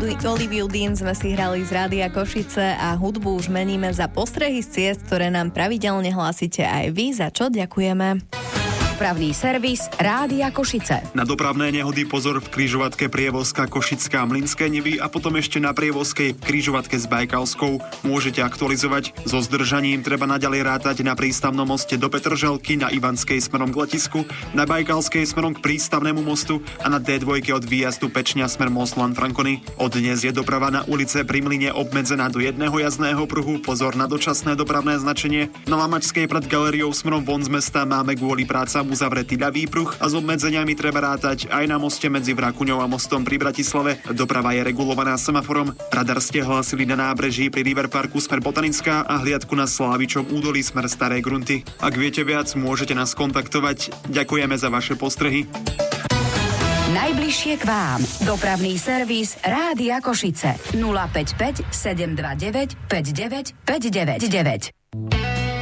Oliviu Dean sme si hrali z Rádia Košice a hudbu už meníme za postrehy z ciest, ktoré nám pravidelne hlásite aj vy, za čo ďakujeme. Dopravný servis Rádia Košice. Na dopravné nehody pozor v križovatke Prievozka Košická Mlynské Nivy a potom ešte na Prievozkej v križovatke s Bajkalskou. Môžete aktualizovať. So zdržaním treba naďalej rátať na prístavnom moste do Petržalky, na Ivanskej smerom k letisku, na Bajkalskej smerom k prístavnému mostu a na D2 od výjazdu Pečňa smer most Lanfrancony. Od dnes je doprava na ulice pri Mlyne obmedzená do jedného jazdného pruhu. Pozor na dočasné dopravné značenie. Na Lamačskej pred galériou smerom von z mesta máme kvôli prácam uzavretý ľavý pruh a s obmedzeniami treba rátať aj na moste medzi Vrakuňou a mostom pri Bratislave. Doprava je regulovaná semaforom. Radar ste hlásili na nábreží pri River Parku smer Botanická a hliadku na Slávičom údolí smer Staré Grunty. Ak viete viac, môžete nás kontaktovať. Ďakujeme za vaše postrehy. Najbližšie k vám. Dopravný servis Rádia Košice. 055 729 59 599.